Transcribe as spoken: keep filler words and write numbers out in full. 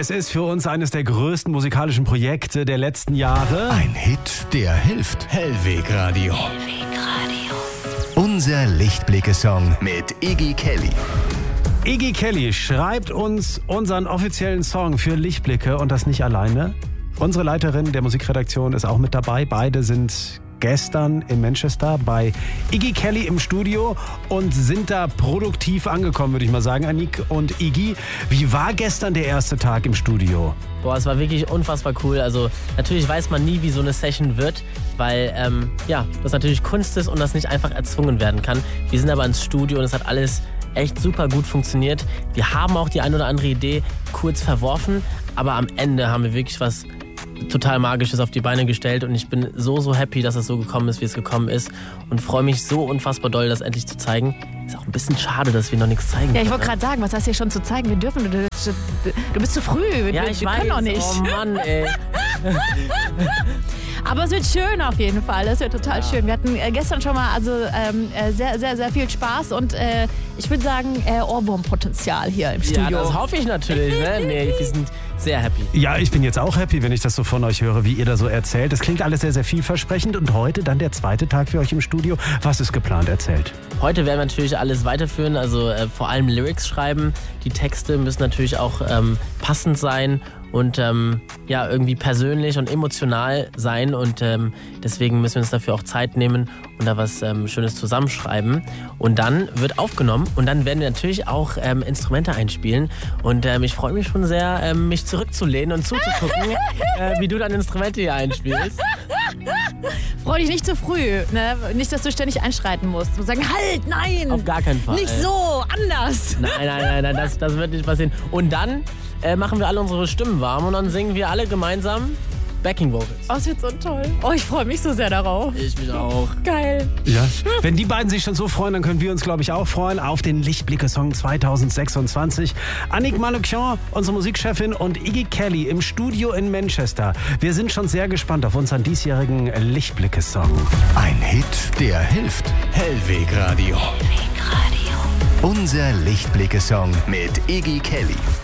Es ist für uns eines der größten musikalischen Projekte der letzten Jahre. Ein Hit, der hilft. Hellweg Radio. Hellweg Radio. Unser Lichtblicke-Song mit Iggy Kelly. Iggy Kelly schreibt uns unseren offiziellen Song für Lichtblicke und das nicht alleine. Unsere Leiterin der Musikredaktion ist auch mit dabei. Beide sind gestern in Manchester bei Iggy Kelly im Studio und sind da produktiv angekommen, würde ich mal sagen. Anik und Iggy, wie war gestern der erste Tag im Studio? Boah, es war wirklich unfassbar cool. Also natürlich weiß man nie, wie so eine Session wird, weil ähm, ja, das natürlich Kunst ist und das nicht einfach erzwungen werden kann. Wir sind aber ins Studio und es hat alles echt super gut funktioniert. Wir haben auch die ein oder andere Idee kurz verworfen, aber am Ende haben wir wirklich was total Magisches auf die Beine gestellt und ich bin so, so happy, dass es so gekommen ist, wie es gekommen ist und freue mich so unfassbar doll, das endlich zu zeigen. Ist auch ein bisschen schade, dass wir noch nichts zeigen Ja, ich wollte können. gerade sagen, was hast du hier schon zu zeigen? Wir dürfen, du, du bist zu früh, wir, Ja, wir ich wir weiß. können noch nicht. Oh Mann, ey. Aber es wird schön auf jeden Fall, es wird total ja. schön. Wir hatten äh, gestern schon mal also ähm, äh, sehr, sehr, sehr viel Spaß und äh, ich würde sagen äh, Ohrwurmpotenzial hier im Studio. Ja, das hoffe ich natürlich. Ne? Nee, wir sind sehr happy. Ja, ich bin jetzt auch happy, wenn ich das so von euch höre, wie ihr da so erzählt. Das klingt alles sehr, sehr vielversprechend und heute dann der zweite Tag für euch im Studio. Was ist geplant? Erzählt. Heute werden wir natürlich alles weiterführen, also äh, vor allem Lyrics schreiben. Die Texte müssen natürlich auch ähm, passend sein und ähm, ja, irgendwie persönlich und emotional sein und ähm, deswegen müssen wir uns dafür auch Zeit nehmen und da was ähm, Schönes zusammenschreiben und dann wird aufgenommen und dann werden wir natürlich auch ähm, Instrumente einspielen und ähm, ich freue mich schon sehr, ähm, mich zurückzulehnen und zuzugucken, äh, wie du deine Instrumente hier einspielst. Freu dich nicht zu früh, ne? Nicht, dass du ständig einschreiten musst und sagen, halt, nein! Auf gar keinen Fall. Nicht so, anders! Nein, nein, nein, nein das, das wird nicht passieren. Und dann äh, machen wir alle unsere Stimmen warm und dann singen wir alle gemeinsam Backing Vocals. Oh, es wird so toll. Oh, ich freue mich so sehr darauf. Ich mich auch. Geil. Ja. Wenn die beiden sich schon so freuen, dann können wir uns, glaube ich, auch freuen auf den Lichtblicke-Song zwanzig sechsundzwanzig. Annick Manoukian, unsere Musikchefin, und Iggy Kelly im Studio in Manchester. Wir sind schon sehr gespannt auf unseren diesjährigen Lichtblicke-Song. Ein Hit, der hilft. Hellweg Radio. Hellweg Radio. Unser Lichtblicke-Song mit Iggy Kelly.